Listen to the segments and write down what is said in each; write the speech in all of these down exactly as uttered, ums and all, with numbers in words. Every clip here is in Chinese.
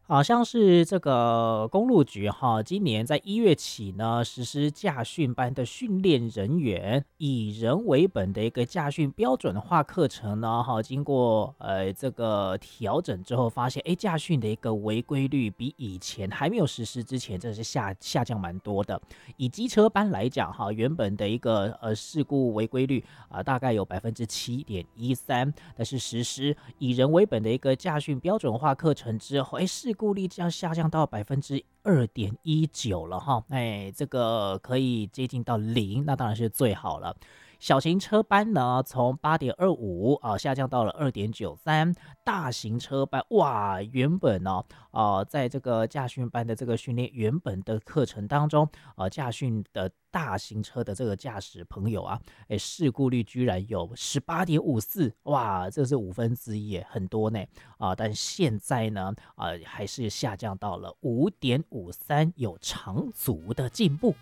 好像是这个公路局哈，今年在一月起呢，实施驾训班的训练人员以人为本的一个驾训标准化课程呢，哈，经过呃这个调整之后，发现哎，驾训的一个违规率比以前还没有实施之前，真的是下下降蛮多的。以机车班来讲哈，原本的一个呃事故违规率啊、大概有百分之七点一三，但是实施以人为本的一个驾训标准化课程之后，哎，事故率这样下降到百分之二点一九了哈，哎，这个可以接近到零，那当然是最好了。小型车班呢，从八点二五啊下降到了二点九三，大型车班哇，原本呢、哦，呃，在这个驾训班的这个训练原本的课程当中，呃，驾训的大型车的这个驾驶朋友啊，哎，事故率居然有十八点五四，哇，这是五分之一耶，很多呢啊、但现在呢，啊、还是下降到了五点五三，有长足的进步。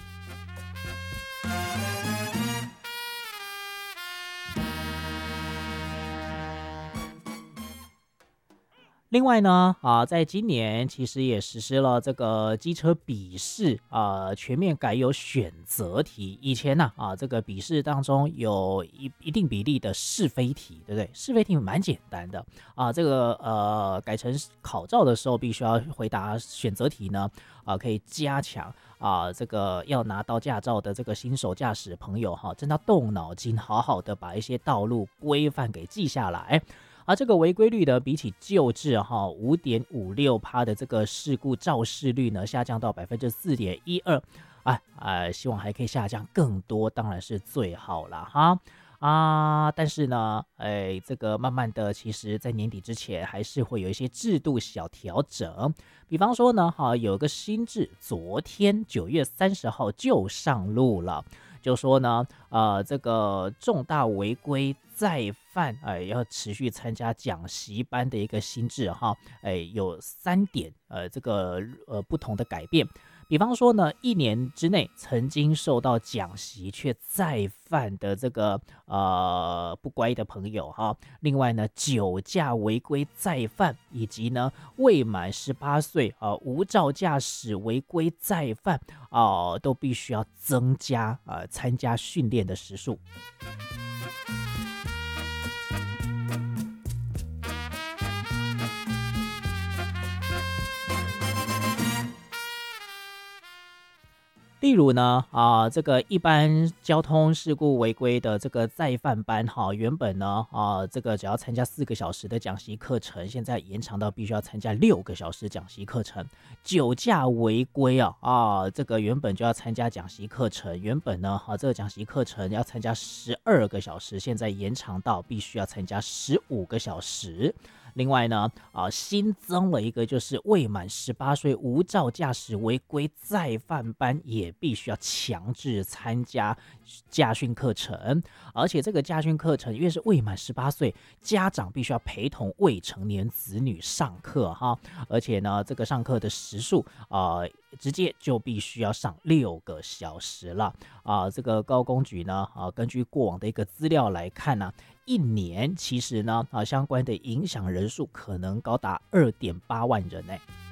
另外呢，啊，在今年其实也实施了这个机车笔试啊，全面改有选择题。以前呢，啊，这个笔试当中有一一定比例的是非题，对不对？是非题蛮简单的啊，这个呃改成考照的时候必须要回答选择题呢，啊，可以加强啊这个要拿到驾照的这个新手驾驶朋友哈，真的要动脑筋，好好的把一些道路规范给记下来。而这个违规率呢，比起旧制哈五点五六趴的这个事故肇事率呢，下降到百分之四点一二，啊啊，希望还可以下降更多，当然是最好了哈。啊，但是呢，哎，这个慢慢的，其实在年底之前还是会有一些制度小调整，比方说呢，哈，有个新制，昨天九月三十号就上路了。就说呢，呃，这个重大违规再犯，哎、要持续参加讲习班的一个新制哈，哎，有三点，呃，这个呃不同的改变。比方说呢，一年之内曾经受到讲习却再犯的这个呃不乖的朋友哈，另外呢，酒驾违规再犯，以及呢未满十八岁啊、呃、无照驾驶违规再犯啊、呃，都必须要增加呃参加训练的时数。例如呢，啊，这个一般交通事故违规的这个再犯班哈，原本呢，啊，这个只要参加四个小时的讲习课程，现在延长到必须要参加六个小时讲习课程。酒驾违规啊，啊，这个原本就要参加讲习课程，原本呢，啊，这个讲习课程要参加十二个小时，现在延长到必须要参加十五个小时。另外呢，啊，新增了一个就是未满十八岁无照驾驶违规再犯班，也必须要强制参加驾训课程。而且这个驾训课程因为是未满十八岁，家长必须要陪同未成年子女上课哈。而且呢，这个上课的时数啊、呃，直接就必须要上六个小时了啊、呃。这个高工局呢，啊、呃，根据过往的一个资料来看呢、啊。一年其实呢，啊，相关的影响人数可能高达二点八万人呢。